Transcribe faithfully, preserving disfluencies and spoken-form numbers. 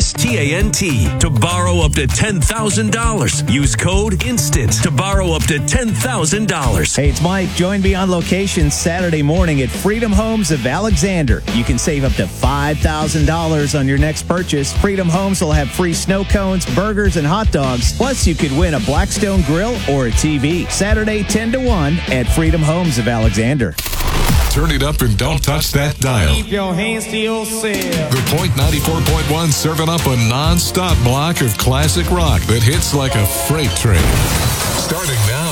S T A N T to borrow up to ten thousand dollars. Use code INSTANT to borrow up to ten thousand dollars. Hey, it's Mike. Join me on location Saturday morning at Freedom Homes of Alexander. You can save up to five thousand dollars on your next purchase. Freedom Homes will have free snow cones, burgers, and hot dogs. Plus, you could win a Blackstone grill or a T V. Saturday, ten to one at Freedom Homes of Alexander. Turn it up and don't touch that dial. Keep your hands to yourself. The Point ninety-four point one serving up a non-stop block of classic rock that hits like a freight train. Starting now.